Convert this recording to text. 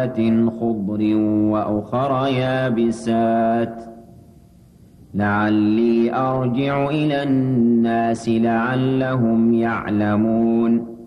ذَوَاتٍ خُضْرٍ وَأُخَرَ يَابِسَاتٍ لَعَلِّي أَرْجِعُ إِلَى النَّاسِ لَعَلَّهُمْ يَعْلَمُونَ